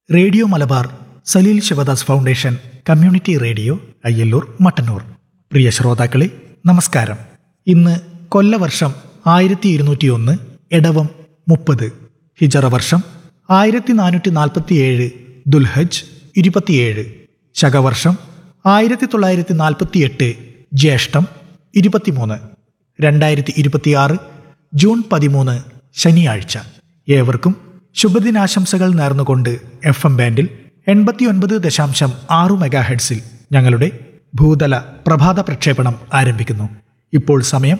Radio Malabar Saleel Sivadas foundation community radio Ayyallur Mattannur. പ്രിയ ശ്രോതാക്കളെ, നമസ്കാരം. ഇന്ന് കൊല്ലവർഷം 1201 എടവം 30, ഹിജറ വർഷം 1447 ദുൽഹജ് 27, ശകവർഷം 1948 ജ്യേഷ്ഠം 23, 2026 ജൂൺ 13 ശനിയാഴ്ച. ഏവർക്കും ശുഭദിനാശംസകൾ നേർന്നുകൊണ്ട് FM ബാൻഡിൽ 89.6 മെഗാഹെഡ്സിൽ ഞങ്ങളുടെ ഭൂതല പ്രഭാത പ്രക്ഷേപണം ആരംഭിക്കുന്നു. ഇപ്പോൾ സമയം